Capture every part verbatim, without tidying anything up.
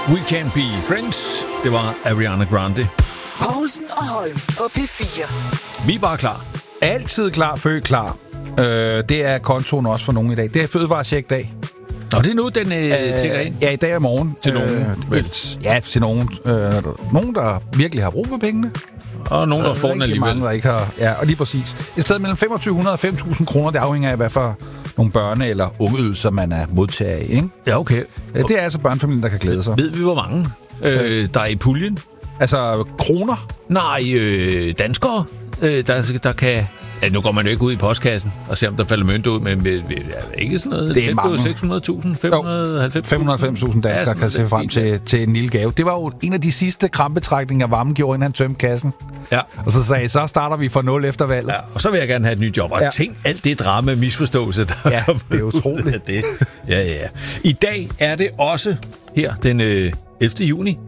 We Can't Be Friends. Det var Ariana Grande. Poulsen og Holm på P fire. Vi er bare klar. Altid klar, født klar. Øh, det er kontoen også for nogen i dag. Det er fødevarecheck-dag. Og det er nu, den øh, tækker ind? Ja, i dag og morgen. Til nogen? Øh, ja, til nogen. Øh, nogen, der virkelig har brug for pengene. Og nogen, der får den alligevel. Mange, der ikke har. Ja, og lige præcis. Et sted mellem to tusind fem hundrede og fem tusind kroner, det afhænger af, hvad for nogle børne- eller ungeydelser, man er modtager af, ikke? Ja, okay. Det er altså børnefamilien, der kan glæde sig. Ved vi, hvor mange øh, der er i puljen? Altså, kroner? Nej, øh, danskere, øh, der, der kan... Ja, nu går man jo ikke ud i postkassen og ser, om der falder mønter ud, men øh, ikke sådan noget... Det er mange. seks hundrede tusind, fem hundrede og halvfems fem hundrede og halvfems tusind danskere ja, kan se frem til, til en lille gave. Det var jo en af de sidste krampetrækninger, Varmen gjorde, inden han tømte kassen. Ja. Og så sagde så starter vi fra nul efter valget. Ja, og så vil jeg gerne have et nyt job. Og ja. Tænk alt det drama misforståelse, der ja, kommer det er utroligt. af det. Ja, ja. I dag er det også her, den øh, ellevte juni.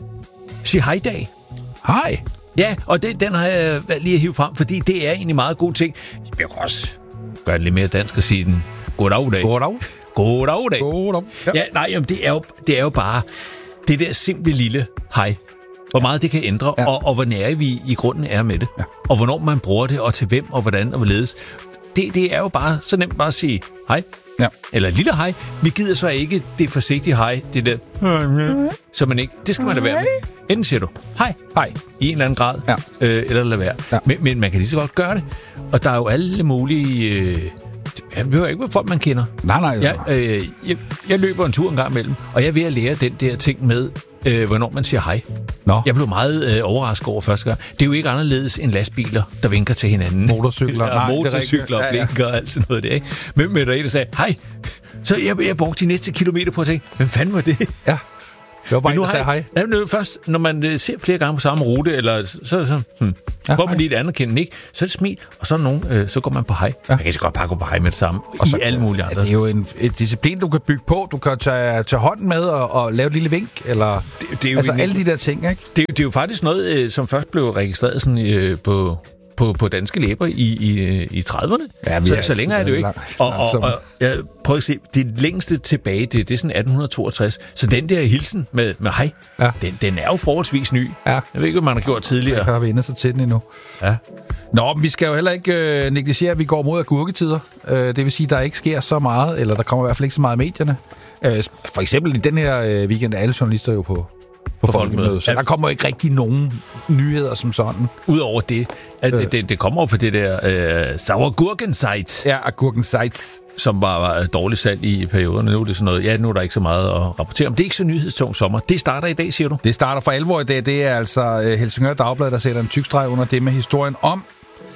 Sig hej-dag. Hej. Ja, og det, den har jeg lige at hive frem, fordi det er egentlig en meget god ting. Jeg kan også gøre det lidt mere dansk og sige den. Goddag. Goddag. Goddag. Goddag. Ja, ja nej, jamen, det, er jo, det er jo bare det der simple lille hej. Hvor meget det kan ændre, ja. og, og hvor nære vi i grunden er med det. Ja. Og hvornår man bruger det, og til hvem, og hvordan, og hvorledes. Det, det er jo bare så nemt bare at sige hej. Ja. Eller lille hej. Vi gider så ikke det forsigtige hej. Det der, så man ikke. Det skal man da være med. Enten siger du hej, hej, i en eller anden grad, ja. øh, eller lade være. Ja. Men, men man kan lige så godt gøre det. Og der er jo alle mulige... Øh, jeg behøver ikke, hvor folk man kender. Nej, nej. Jeg, øh, jeg, jeg løber en tur en gang imellem, og jeg er ved at lære den der ting med, øh, hvornår man siger hej. Nå. Jeg blev meget øh, overrasket over første gang. Det er jo ikke anderledes end lastbiler, der vinker til hinanden. Motorcykler. Ja, motorcykler og blinker og alt sådan noget der, ikke? Men, men der er en, der sagde, hej. Så jeg, jeg brugte de næste kilometer på at tænke, hvem fanden var det? Ja. Det var bare en, der sagde hej. Ja, men først, når man uh, ser flere gange på samme rute, eller så, så hmm, ja, får man lige et anerkendende, ikke? Så er det smil, og så er nogen, øh, så går man på hej. Ja. Man kan så godt bare gå på hej med det samme, og så, i alle mulige andre. Det er jo en et disciplin, du kan bygge på. Du kan tage, tage hånden med og, og lave et lille vink, eller det, det er jo altså en, alle de der ting, ikke? Det, det er jo faktisk noget, øh, som først blev registreret sådan, øh, på... På, på danske læber i, i, i trediverne. Ja, så, så længere er det jo ikke. Og, og, og jeg prøver at se, det længste tilbage, det, det er sådan atten toogtres. Så den der hilsen med, med hej, ja. den, den er jo forholdsvis ny. Ja. Jeg ved ikke, hvad man har gjort tidligere. Jeg har vi endet så til den endnu. Ja. Nå, men vi skal jo heller ikke øh, negligere, at vi går mod agurketider. Øh, det vil sige, at der ikke sker så meget, eller der kommer i hvert fald ikke så meget i medierne. Øh, for eksempel i den her øh, weekend er alle journalister jo på på folkemødet. Så ja. Der kommer ikke rigtig nogen nyheder som sådan. Udover det, at øh. det, det kommer over for det der øh, Sauergurken-site. Ja, Agurken-sites. Som bare var dårligt salg i perioderne. Nu er det sådan noget, ja, nu er der ikke så meget at rapportere om. Det er ikke så nyhedstung sommer. Det starter i dag, siger du? Det starter for alvor i dag. Det er altså Helsingør Dagblad, der sætter en tyk streg under det med historien om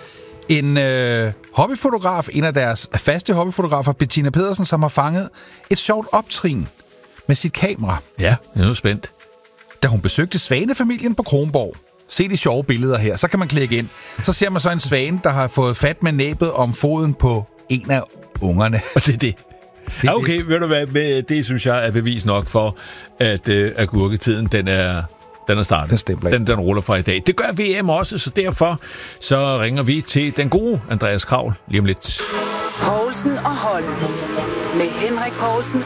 en øh, hobbyfotograf, en af deres faste hobbyfotografer, Bettina Pedersen, som har fanget et sjovt optrin med sit kamera. Ja, jeg er nu spændt. Da hun besøgte svanefamilien på Kronborg. Se de sjove billeder her, så kan man klikke ind. Så ser man så en svane, der har fået fat med næbet om foden på en af ungerne. Og det er det. det, ja, okay, det. Ved du hvad, det synes jeg er bevis nok for, at uh, agurketiden, den er, den er startet. Den, den, den ruller fra i dag. Det gør V M også, så derfor så ringer vi til den gode Andreas Kravl lige om lidt. Poulsen og Holm. Med Henrik Poulsen